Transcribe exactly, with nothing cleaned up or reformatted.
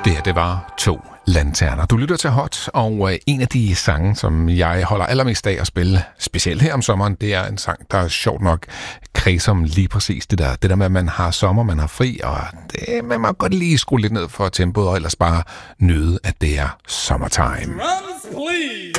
Det her, det var To Lanterner. Du lytter til Hot, og en af de sange, som jeg holder allermest af at spille, specielt her om sommeren, det er en sang, der er sjovt nok kredser om lige præcis det der. Det der med, at man har sommer, man har fri, og det, man må godt lige skrue lidt ned for tempoet, og ellers bare nyde, at det er summertime. Drums, please!